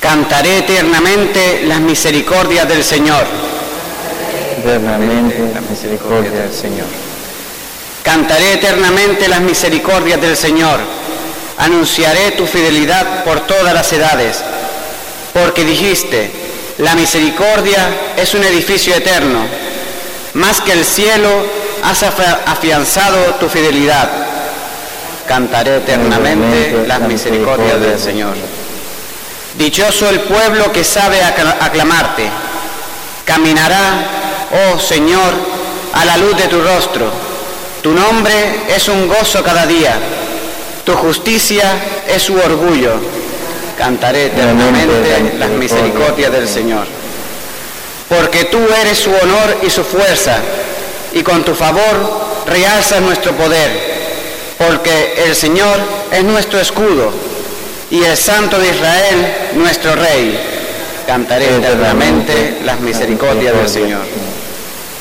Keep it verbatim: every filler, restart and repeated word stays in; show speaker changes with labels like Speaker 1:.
Speaker 1: Cantaré eternamente las misericordias del Señor.
Speaker 2: Eternamente la misericordia del Señor.
Speaker 1: Cantaré eternamente las misericordias del Señor. Anunciaré tu fidelidad por todas las edades. Porque dijiste, la misericordia es un edificio eterno. Más que el cielo has afianzado tu fidelidad. Cantaré eternamente las misericordias del Señor. Dichoso el pueblo que sabe aclamarte. Caminará, oh Señor, a la luz de tu rostro. Tu nombre es un gozo cada día. Tu justicia es su orgullo. Cantaré eternamente las misericordias del Señor. Porque tú eres su honor y su fuerza, y con tu favor realzas nuestro poder. Porque el Señor es nuestro escudo, y el Santo de Israel nuestro Rey. Cantaré eternamente las misericordias del Señor.